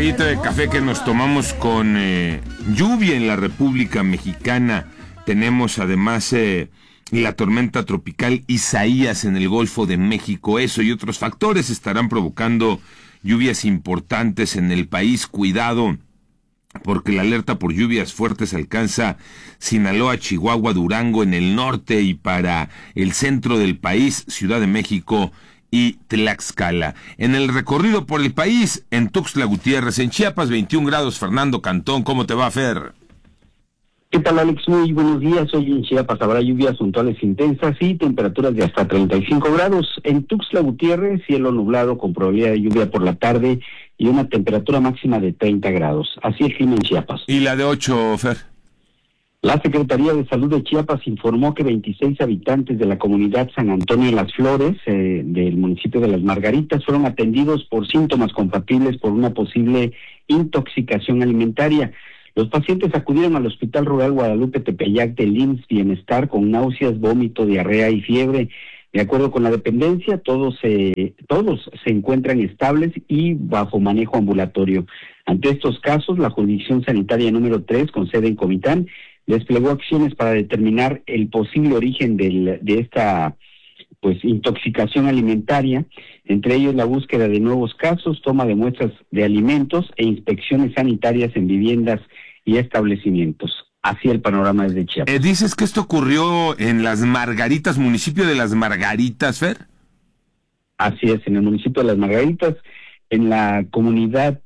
traguito de café que nos tomamos con lluvia en la República Mexicana. Tenemos además la tormenta tropical Isaías en el Golfo de México. Eso y otros factores estarán provocando lluvias importantes en el país. Cuidado, porque la alerta por lluvias fuertes alcanza Sinaloa, Chihuahua, Durango en el norte y para el centro del país, Ciudad de México y Tlaxcala. En el recorrido por el país, en Tuxtla Gutiérrez, en Chiapas, 21 grados. Fernando Cantón, ¿cómo te va, Fer? ¿Qué tal, Alex? Muy buenos días. Hoy en Chiapas habrá lluvias puntuales intensas y temperaturas de hasta 35 grados. En Tuxtla Gutiérrez, cielo nublado con probabilidad de lluvia por la tarde y una temperatura máxima de 30 grados. Así el clima en Chiapas. ¿Y la de 8, Fer? La Secretaría de Salud de Chiapas informó que 26 habitantes de la comunidad San Antonio de las Flores, del municipio de Las Margaritas, fueron atendidos por síntomas compatibles por una posible intoxicación alimentaria. Los pacientes acudieron al Hospital Rural Guadalupe Tepeyac del IMSS Bienestar con náuseas, vómito, diarrea y fiebre. De acuerdo con la dependencia, todos se encuentran estables y bajo manejo ambulatorio. Ante estos casos, la jurisdicción sanitaria número 3, con sede en Comitán, desplegó acciones para determinar el posible origen de esta intoxicación alimentaria, entre ellos la búsqueda de nuevos casos, toma de muestras de alimentos e inspecciones sanitarias en viviendas y establecimientos. Así el panorama desde Chiapas. ¿Dices que esto ocurrió en Las Margaritas, municipio de Las Margaritas, Fer? Así es, en el municipio de Las Margaritas, en la comunidad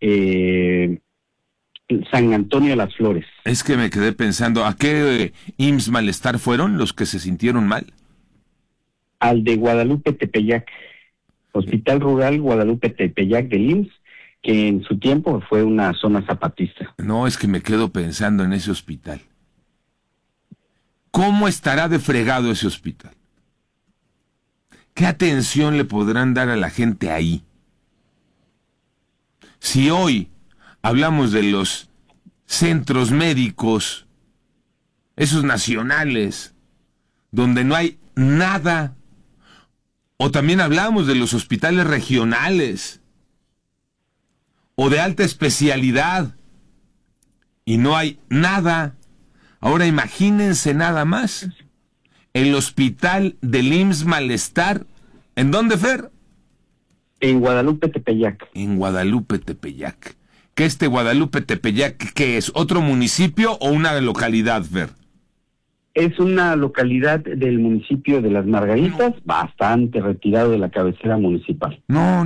San Antonio de las Flores. Es que me quedé pensando, ¿a qué IMSS Malestar fueron los que se sintieron mal? Al de Guadalupe Tepeyac, Hospital Rural Guadalupe Tepeyac del IMSS, que en su tiempo fue una zona zapatista. No, es que me quedo pensando en ese hospital. ¿Cómo estará de fregado ese hospital? ¿Qué atención le podrán dar a la gente ahí? Si hoy hablamos de los centros médicos, esos nacionales, donde no hay nada, o también hablamos de los hospitales regionales, o de alta especialidad, y no hay nada. Ahora imagínense nada más, el hospital del IMSS Malestar, ¿en dónde, Fer? En Guadalupe Tepeyac. En Guadalupe Tepeyac. ¿Qué Guadalupe Tepeyac, qué es? ¿Otro municipio o una localidad, Fer? Es una localidad del municipio de Las Margaritas, bastante retirado de la cabecera municipal. No.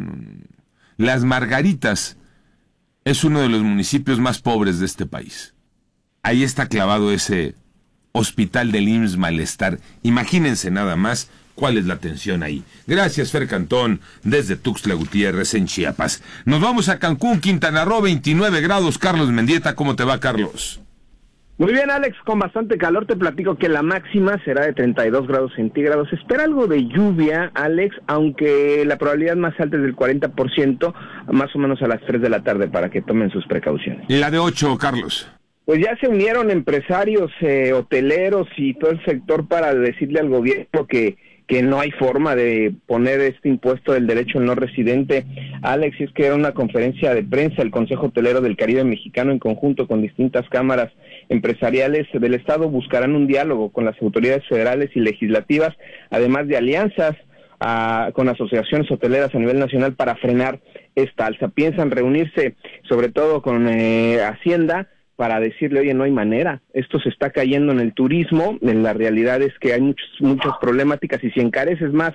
Las Margaritas es uno de los municipios más pobres de este país. Ahí está clavado ese hospital del IMSS Malestar. Imagínense nada más cuál es la atención ahí. Gracias, Fer Cantón, desde Tuxtla Gutiérrez, en Chiapas. Nos vamos a Cancún, Quintana Roo, 29 grados. Carlos Mendieta, ¿cómo te va, Carlos? Muy bien, Alex, con bastante calor. Te platico que la máxima será de 32 grados centígrados. Se espera algo de lluvia, Alex, aunque la probabilidad más alta es del 40%, más o menos a las 3 de la tarde, para que tomen sus precauciones. ¿Y la de 8, Carlos? Pues ya se unieron empresarios, hoteleros y todo el sector para decirle al gobierno que no hay forma de poner este impuesto del derecho al no residente. Alex, es que era una conferencia de prensa, el Consejo Hotelero del Caribe Mexicano, en conjunto con distintas cámaras empresariales del Estado, buscarán un diálogo con las autoridades federales y legislativas, además de alianzas con asociaciones hoteleras a nivel nacional para frenar esta alza. Piensan reunirse sobre todo con Hacienda para decirle, oye, no hay manera, esto se está cayendo en el turismo, en la realidad es que hay muchas problemáticas, y si encareces más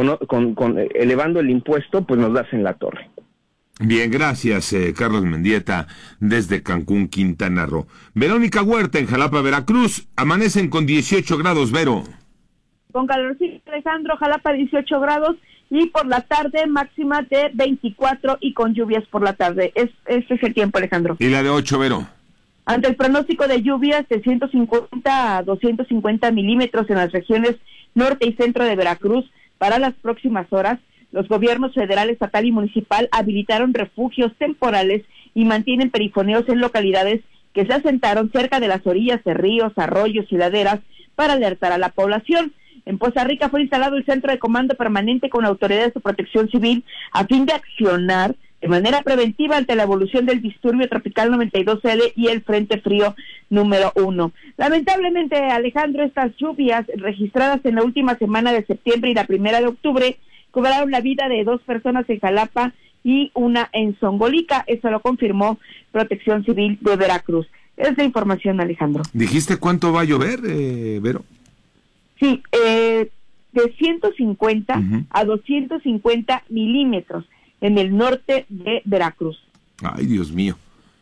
elevando el impuesto, pues nos das en la torre. Bien, gracias, Carlos Mendieta, desde Cancún, Quintana Roo. Verónica Huerta, en Jalapa, Veracruz, amanecen con 18 grados, Vero. Con calorcito, Alejandro, Jalapa 18 grados, y por la tarde máxima de 24 y con lluvias por la tarde. Este es el tiempo, Alejandro. ¿Y la de 8, Vero? Ante el pronóstico de lluvias de 150 a 250 milímetros en las regiones norte y centro de Veracruz para las próximas horas, los gobiernos federal, estatal y municipal habilitaron refugios temporales y mantienen perifoneos en localidades que se asentaron cerca de las orillas de ríos, arroyos y laderas para alertar a la población. En Poza Rica fue instalado el Centro de Comando Permanente con autoridades de protección civil a fin de accionar de manera preventiva ante la evolución del disturbio tropical 92L y el frente frío número 1. Lamentablemente, Alejandro, estas lluvias registradas en la última semana de septiembre y la primera de octubre cobraron la vida de 2 personas en Jalapa y una en Zongolica. Eso lo confirmó Protección Civil de Veracruz. Esa es la información, Alejandro. ¿Dijiste cuánto va a llover, Vero? Sí, de 150 a 250 milímetros en el norte de Veracruz. Ay, Dios mío.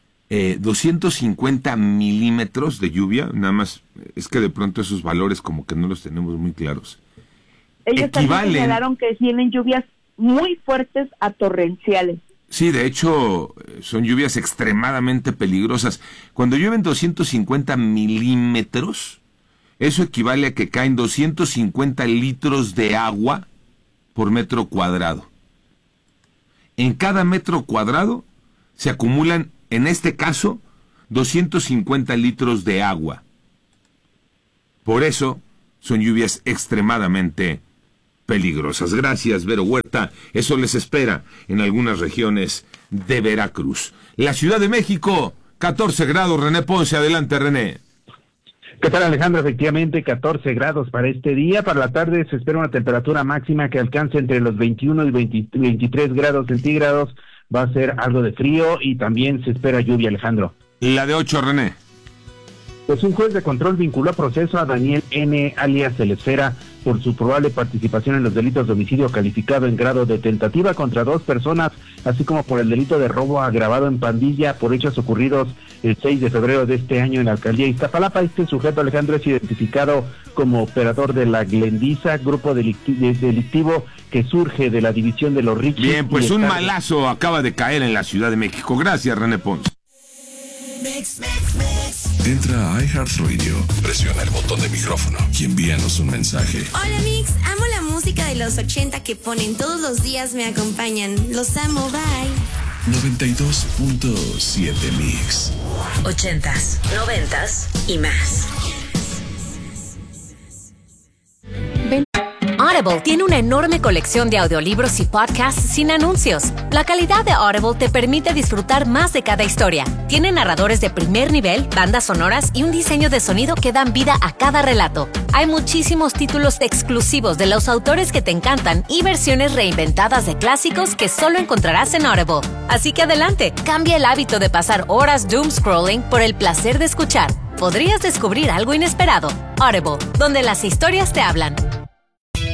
250 milímetros de lluvia, nada más, es que de pronto esos valores como que no los tenemos muy claros. Ellos también señalaron que tienen lluvias muy fuertes a torrenciales. Sí, de hecho, son lluvias extremadamente peligrosas. Cuando llueven 250 milímetros, eso equivale a que caen 250 litros de agua por metro cuadrado. En cada metro cuadrado se acumulan, en este caso, 250 litros de agua. Por eso son lluvias extremadamente peligrosas. Gracias, Vero Huerta. Eso les espera en algunas regiones de Veracruz. La Ciudad de México, 14 grados. René Ponce, adelante, René. ¿Qué tal, Alejandro? Efectivamente, 14 grados para este día. Para la tarde se espera una temperatura máxima que alcance entre los 21 y 23 grados centígrados. Va a ser algo de frío y también se espera lluvia, Alejandro. La de 8, René. Pues un juez de control vinculó a proceso a Daniel N., alias El Esfera, por su probable participación en los delitos de homicidio calificado en grado de tentativa contra 2 personas, así como por el delito de robo agravado en pandilla por hechos ocurridos el 6 de febrero de este año en la alcaldía de Iztapalapa. Este sujeto, Alejandro, es identificado como operador de la Glendiza, grupo delictivo que surge de la división de los Richis. Bien, pues un malazo acaba de caer en la Ciudad de México. Gracias, René Ponce. Entra a iHeartRadio, presiona el botón de micrófono y envíanos un mensaje. Hola Mix, amo la música de los 80 que ponen todos los días, me acompañan. Los amo, bye. 92.7 Mix. 80s, 90s y más. Audible tiene una enorme colección de audiolibros y podcasts sin anuncios. La calidad de Audible te permite disfrutar más de cada historia. Tiene narradores de primer nivel, bandas sonoras y un diseño de sonido que dan vida a cada relato. Hay muchísimos títulos exclusivos de los autores que te encantan y versiones reinventadas de clásicos que solo encontrarás en Audible. Así que adelante, cambia el hábito de pasar horas doom scrolling por el placer de escuchar. Podrías descubrir algo inesperado. Audible, donde las historias te hablan.